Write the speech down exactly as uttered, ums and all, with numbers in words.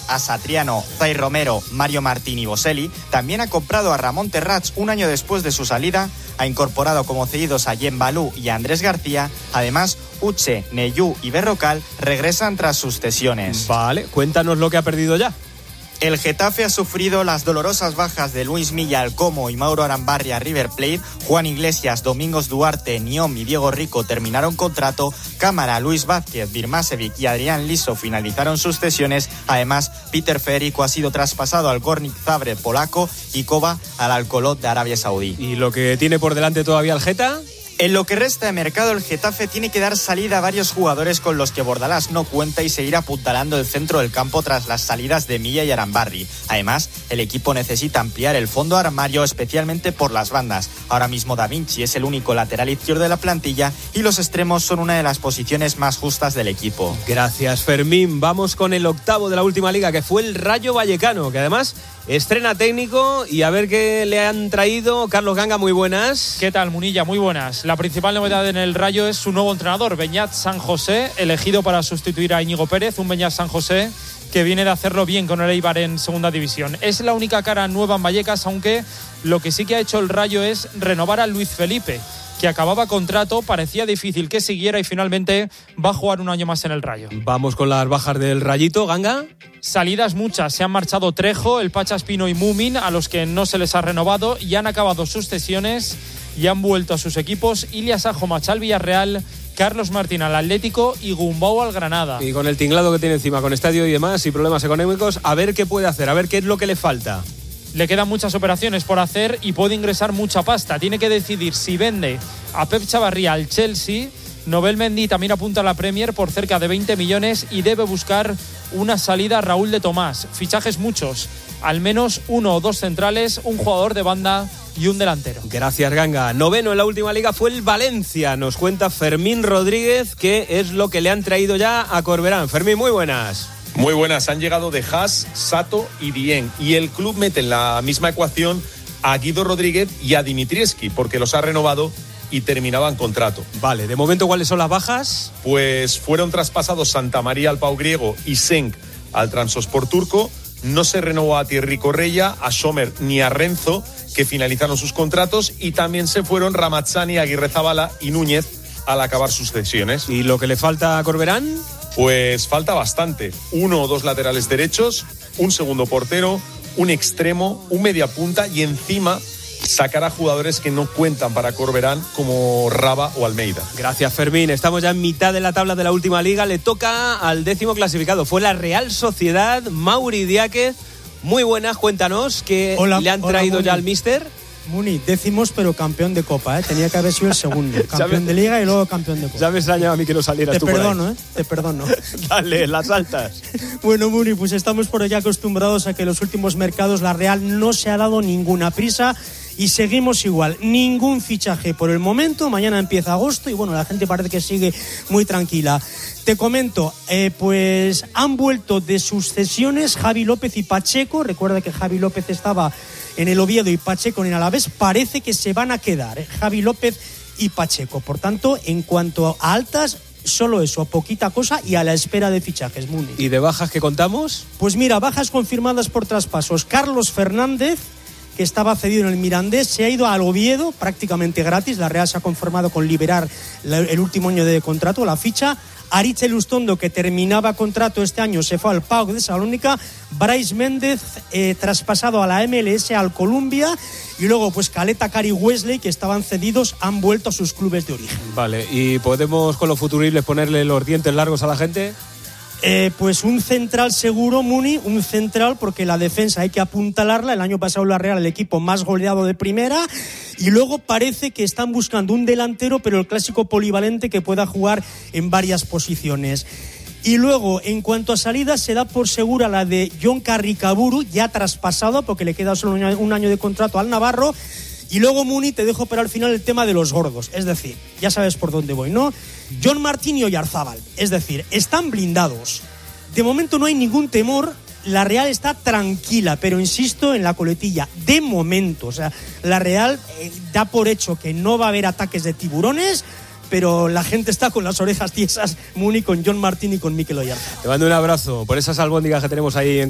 a Satriano, Zay Romero, Mario Martín y Boselli, también ha comprado a Ramón Terrats un año después de su salida, ha incorporado como cedidos a Yen Balú y a Andrés García. Además, Uche, Neyú y Berrocal regresan tras sus cesiones. Vale, cuéntanos lo que ha perdido ya. El Getafe ha sufrido las dolorosas bajas de Luis Milla al Como y Mauro Arambarri a River Plate. Juan Iglesias, Domingos Duarte, Niom y Diego Rico terminaron contrato. Cámara, Luis Vázquez, Birmasevic y Adrián Liso finalizaron sus cesiones. Además, Peter Federico ha sido traspasado al Gornik Zagreb polaco y Koba al Al-Kholod de Arabia Saudí. ¿Y lo que tiene por delante todavía el Geta? En lo que resta de mercado, el Getafe tiene que dar salida a varios jugadores con los que Bordalás no cuenta y seguir apuntalando el centro del campo tras las salidas de Milla y Arambarri. Además, el equipo necesita ampliar el fondo armario, especialmente por las bandas. Ahora mismo Da Vinci es el único lateral izquierdo de la plantilla y los extremos son una de las posiciones más justas del equipo. Gracias, Fermín. Vamos con el octavo de la última liga, que fue el Rayo Vallecano, que además estrena técnico, y a ver qué le han traído. Carlos Ganga, muy buenas. ¿Qué tal, Munilla? Muy buenas. La principal novedad en el Rayo es su nuevo entrenador, Beñat San José, elegido para sustituir a Íñigo Pérez, un Beñat San José que viene de hacerlo bien con el Eibar en segunda división. Es la única cara nueva en Vallecas, aunque lo que sí que ha hecho el Rayo es renovar a Luis Felipe, que acababa contrato, parecía difícil que siguiera y finalmente va a jugar un año más en el Rayo. Vamos con las bajas del Rayito, Ganga. Salidas muchas, se han marchado Trejo, el Pacha Espino y Mumin, a los que no se les ha renovado, y han acabado sus cesiones y han vuelto a sus equipos Ilias Ajomach al Villarreal, Carlos Martín al Atlético y Gumbau al Granada. Y con el tinglado que tiene encima, con estadio y demás y problemas económicos, a ver qué puede hacer, a ver qué es lo que le falta. Le quedan muchas operaciones por hacer y puede ingresar mucha pasta. Tiene que decidir si vende a Pep Chavarría al Chelsea. Nobel Mendy también apunta a la Premier por cerca de veinte millones y debe buscar una salida a Raúl de Tomás. Fichajes muchos, al menos uno o dos centrales, un jugador de banda y un delantero. Gracias, Ganga. Noveno en la última liga fue el Valencia. Nos cuenta Fermín Rodríguez qué es lo que le han traído ya a Corberán. Fermín, muy buenas. Muy buenas, han llegado de Haas, Sato y Dieng, y el club mete en la misma ecuación a Guido Rodríguez y a Dimitrievski, porque los ha renovado y terminaban contrato. Vale, de momento, ¿cuáles son las bajas? Pues fueron traspasados Santa María al Pau Griego y Senk al Trabzonspor turco. No se renovó a Thierry Correia, a Sommer ni a Renzo, que finalizaron sus contratos, y también se fueron Ramazzani, Aguirrezabala y Núñez al acabar sus cesiones. ¿Y lo que le falta a Corberán? Pues falta bastante. Uno o dos laterales derechos, un segundo portero, un extremo, un media punta y encima sacar a jugadores que no cuentan para Corberán como Raba o Almeida. Gracias, Fermín. Estamos ya en mitad de la tabla de la última liga. Le toca al décimo clasificado. Fue la Real Sociedad. Mauri Diáquez, muy buenas. Cuéntanos qué hola, le han traído hola, ya al míster. Muni, décimos pero campeón de Copa, ¿eh? Tenía que haber sido el segundo. Campeón de Liga y luego campeón de Copa. Ya me extrañaba a mí que no salieras Te tú perdono, por ¿eh? Te perdono. Dale, las altas. Bueno, Muni, pues estamos por allá acostumbrados a que en los últimos mercados la Real no se ha dado ninguna prisa y seguimos igual. Ningún fichaje por el momento. Mañana empieza agosto y bueno, la gente parece que sigue muy tranquila. Te comento, eh, pues han vuelto de sus cesiones Javi López y Pacheco. Recuerda que Javi López estaba en el Oviedo y Pacheco en el Alavés. Parece que se van a quedar, ¿eh? Javi López y Pacheco. Por tanto, en cuanto a altas, solo eso, poquita cosa y a la espera de fichajes, Muni. ¿Y de bajas que contamos? Pues mira, bajas confirmadas por traspasos. Carlos Fernández, que estaba cedido en el Mirandés, se ha ido al Oviedo prácticamente gratis. La Real se ha conformado con liberar el último año de contrato, la ficha. Aritz Elustondo, que terminaba contrato este año, se fue al P A O K de Salónica. Brais Méndez, eh, traspasado a la M L S, al Columbia. Y luego, pues Caleta, Cari, Wesley, que estaban cedidos, han vuelto a sus clubes de origen. Vale, ¿y podemos con los futuribles ponerle los dientes largos a la gente? Eh, pues un central seguro, Muni, un central, porque la defensa hay que apuntalarla. El año pasado la Real, el equipo más goleado de primera, y luego parece que están buscando un delantero, pero el clásico polivalente que pueda jugar en varias posiciones. Y luego, en cuanto a salidas, se da por segura la de John Carricaburu, ya traspasado, porque le queda solo un año de contrato al Navarro. Y luego, Muni, te dejo para al final el tema de los gordos. Es decir, ya sabes por dónde voy, ¿no? John Martín y Oyarzábal. Es decir, están blindados. De momento no hay ningún temor. La Real está tranquila, pero insisto en la coletilla. De momento, o sea, la Real eh, da por hecho que no va a haber ataques de tiburones, pero la gente está con las orejas tiesas, Muni, con John Martín y con Mikel Oyarzábal. Te mando un abrazo por esas albóndigas que tenemos ahí en